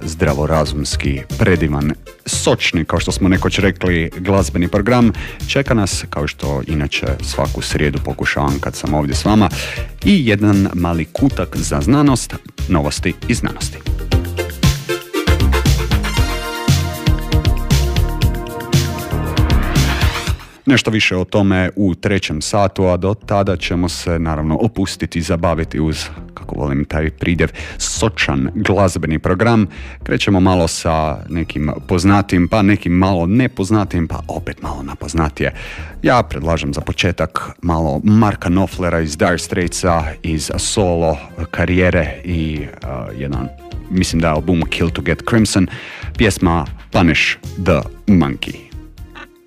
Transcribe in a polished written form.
zdravorazumski, predivan, sočni, kao što smo nekoć rekli, glazbeni program. Čeka nas, kao što inače svaku srijedu pokušavam kad sam ovdje s vama, i jedan mali kutak za znanost, novosti iz znanosti. Nešto više o tome u 3. satu, a do tada ćemo se naravno opustiti i zabaviti uz, kako volim taj pridjev, sočan glazbeni program. Krećemo malo sa nekim poznatim, pa nekim malo nepoznatim, pa opet malo napoznatije. Ja predlažem za početak malo Marka Knopflera iz Dire Straitsa, iz solo karijere i jedan, mislim da je album Kill to Get Crimson, pjesma Punish the Monkey.